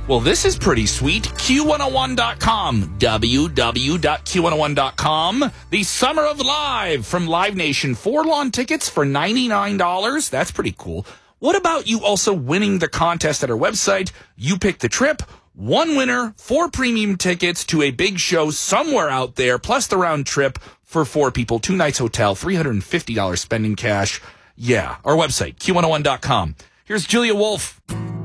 Well, this is pretty sweet. Q101.com. www.q101.com. The Summer of Live from Live Nation. 4 lawn tickets for $99. That's pretty cool. What about you also winning the contest at our website? You pick the trip. 1 winner, 4 premium tickets to a big show somewhere out there, plus the round trip for 4 people. 2 nights hotel, $350 spending cash. Yeah, our website, Q101.com. Here's Julia Wolf.